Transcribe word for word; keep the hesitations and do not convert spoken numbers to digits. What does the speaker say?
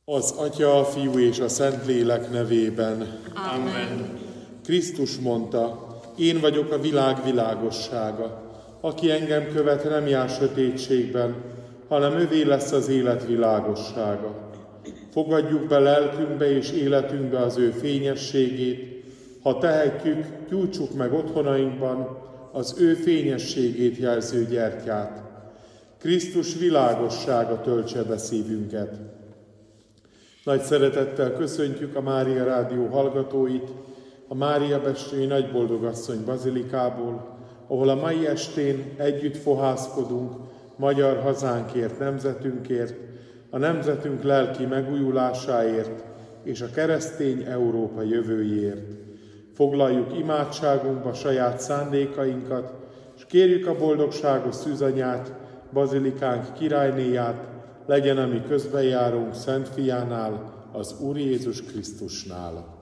Az Atya, a Fiú és a Szentlélek nevében. Amen. Krisztus mondta, én vagyok a világ világossága. Aki engem követ, nem jár sötétségben, hanem övé lesz az élet világossága. Fogadjuk be lelkünkbe és életünkbe az ő fényességét, ha tehetjük, gyújtsuk meg otthonainkban az ő fényességét jelző gyertyát. Krisztus világossága töltse be szívünket. Nagy szeretettel köszöntjük a Mária Rádió hallgatóit a Mária Becsei Nagyboldogasszony bazilikából, ahol a mai estén együtt fohászkodunk magyar hazánkért, nemzetünkért, a nemzetünk lelki megújulásáért és a keresztény Európa jövőjéért. Foglaljuk imádságunkba saját szándékainkat, és kérjük a boldogságos szűzanyát, bazilikánk királynéját, legyen a mi közbenjárunk Szent Fiánál, az Úr Jézus Krisztusnál.